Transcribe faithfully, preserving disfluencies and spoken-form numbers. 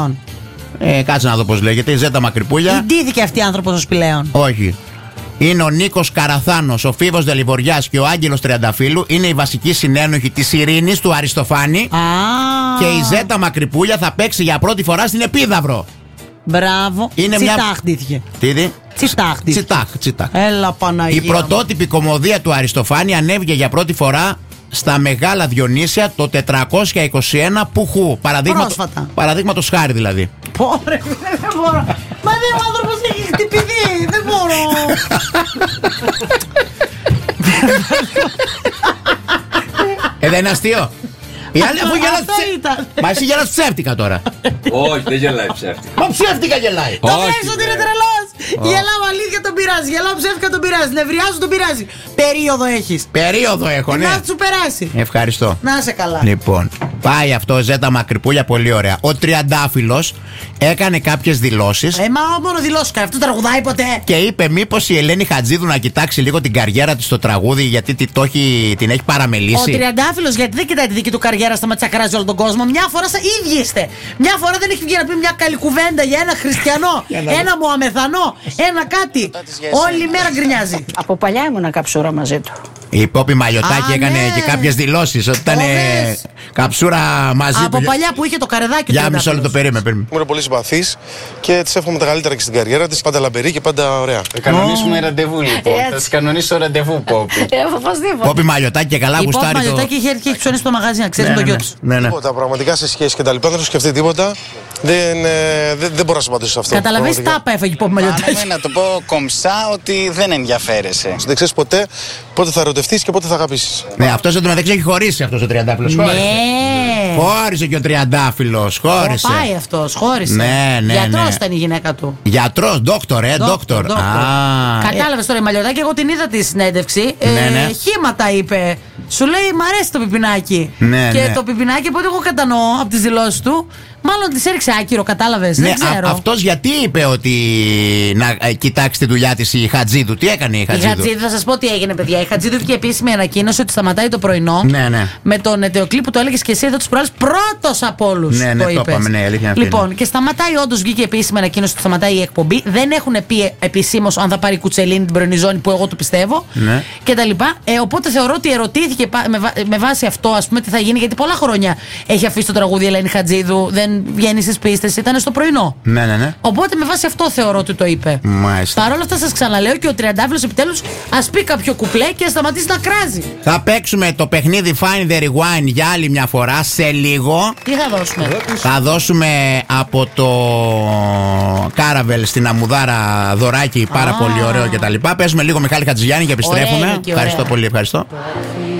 Σπηλαίων. Ε, κάτσε να δω πώς λέγεται. Η Ζέτα Μακρυπούλια. Ντύθηκε αυτή η άνθρωπος ο Σπηλαίων. Όχι. Είναι ο Νίκος Καραθάνος, ο Φίβος Δελιβοριάς και ο Άγγελος Τριανταφύλου. Είναι οι βασικοί συνένοχοι της Ειρήνης του Αριστοφάνη. Α. Και η Ζέτα Μακρυπούλια θα παίξει για πρώτη φορά στην Επίδαυρο. Μπράβο. Είναι Τσιτάχ μια... ντύθηκε. Τι δει? Τσιτάχ ντύθηκε. Τσιτάχ, τσιτάχ. Έλα Παναγία. Η πρωτότυπη κωμωδία του Αριστοφάνη ανέβηκε για πρώτη φορά στα Μεγάλα Διονύσια το τετρακόσια είκοσι ένα πουχού. Παραδείγματο, παραδείγματος χάρη δηλαδή. Πόρε, δεν μπορώ. Μα δεν ο άνθρωπος έχει χτυπηθεί. Δεν μπορώ. Ε, δεν είναι αστείο. Η άλλη αφού γελάς ψεύτικα. Μα εσύ γελάς ψεύτικα τώρα. Όχι, δεν γελάει ψεύτικα. Μα ψεύτικα γελάει. Το βλέπεις ότι είναι τρελός. Γελάω αλήθεια τον πειράζει. Γελάω ψεύτικα τον πειράζει. Νευριάζω τον πειράζει. Περίοδο έχεις. Περίοδο έχω, ναι. Να σου περάσει. Ευχαριστώ. Να σε καλά. Λοιπόν, πάει αυτό Ζέτα Μακρυπούλια, πολύ ωραία. Ο Τριαντάφυλλος έκανε κάποιες δηλώσεις. Ε, μα μόνο δηλώσεις κάνει. Αυτό τραγουδάει ποτέ. Και είπε μήπως η Ελένη Χατζίδου να κοιτάξει λίγο την καριέρα της στο τραγούδι, γιατί τι, το έχει, την έχει παραμελήσει. Ο Τριαντάφυλλος γιατί δεν κοιτάει τη δική του καριέρα στα ματσακράζει όλο τον κόσμο. Μια φορά σα ίδιοι είστε. Μια φορά δεν έχει βγει να πει μια καλή κουβέντα για ένα χριστιανό, ένα μουαμεθανό, ένα κάτι. Όλη μέρα γκρινιάζει. Από παλιά ήμουνα καψούρα μαζί του. Η Πόπη Μαγιωτάκη Α, έκανε ναι. και κάποιες δηλώσεις ότι ήταν Ωρες. καψούρα μαζί Από του. παλιά που είχε το καρεδάκι του. Για μισό λεπτό, περίμενε. Μου είναι πολύ συμπαθής και της εύχομαι τα καλύτερα και στην καριέρα της. Πάντα λαμπερή και πάντα ωραία. Θα κανονίσουμε ραντεβού λοιπόν. Θα της κανονίσω ραντεβού, Πόπη. Πόπη Μαγιωτάκη και καλά Η Πόπη γουστάρει το. Μαγιωτάκη είχε έρθει και έχει ψωνίσει στο μαγαζί, να ξέρει τον γιο του. Ναι, ναι. Τίποτα πραγματικά σε σχέση και τα λοιπά δεν έχω σκεφτεί τίποτα. Δεν, ε, δεν, δεν μπορώ να σου απαντήσω σε αυτό. Καταλαβαίνεις τάπα έφαγε η Πόπη Μαγιωτάκη. Άναμε να το πω κομψά ότι δεν ενδιαφέρεσαι. Δεν ξέρεις ποτέ πότε θα ερωτευτείς και πότε θα αγαπήσεις. Ναι, αυτός εντωμεταξύ έχει χωρίσει αυτός ο Τριαντάφυλλος. Ναι. Χώρισε και ο Τριαντάφυλλος. Χώρισε. Πάει αυτός, χώρισε. Ναι, ναι, Γιατρός ναι. ήταν η γυναίκα του. Γιατρός, δόκτωρ, ε, δόκτωρ. Κατάλαβες τώρα η Μαλιωτάκη, εγώ την είδα τη συνέντευξη. Ναι, ναι. Ε, χήματα είπε. Σου λέει μ' αρέσει το πιπινάκι. Ναι, και ναι. το πιπινάκι, από ό,τι εγώ κατανοώ από τις δηλώσεις του, μάλλον της έριξε άκυρο, κατάλαβες. Ναι, δεν ξέρω. α, αυτός γιατί είπε ότι να ε, κοιτάξει τη δουλειά της η Χατζίδου. Τι έκανε η Η Χατζίδου. Χατζίδου, θα σας πω τι έγινε, παιδιά. Η Χατζίδου βγήκε επίσημη ανακοίνωση ότι σταματάει το πρωινό. Ναι, ναι. Με τον ετεοκλή που το έλεγε και εσύ εδώ τους προάλλες, πρώτος από όλους. Ναι, ναι, το το είπες. είπαμε, ναι, αλήθεια αυτή Λοιπόν, είναι. και σταματάει, όντως βγήκε επίσημη ανακοίνωση ότι σταματάει η εκπομπή. Δεν έχουν πει επισήμως αν θα πάρει Κουτσελίνη την πρωινή ζώνη, που εγώ του πιστεύω. Ναι. Και τα λοιπά. Ε, οπότε θεωρώ ότι ερωτήθηκε με, βα... με βάση αυτό, ας πούμε, τι θα γίνει, γιατί πολλά χρόνια έχει αφήσει το τραγούδι η Ελένη Χατζίδου, δεν βγαίνει στις πίστες, ήταν στο πρωινό. Ναι, ναι, ναι. Οπότε με βάση αυτό θεωρώ ότι το είπε. Μάλιστα. Παρ' όλα αυτά σας ξαναλέω και ο Τριαντάφυλλος επιτέλους ας πει κάποιο κουπλέ και ας σταματήσει να κράζει. Θα παίξουμε το παιχνίδι Find the Rewind για άλλη μια φορά σε λίγο. Τι θα δώσουμε? Θα δώσουμε από το Κάραβελ στην Αμμουδάρα δωράκι, πάρα Α. πολύ ωραίο κτλ. Παίζουμε λίγο Μιχάλη Χατζηγιάννη και επιστρέφουμε. Ωραία είναι και ωραία. Ευχαριστώ πολύ, ευχαριστώ.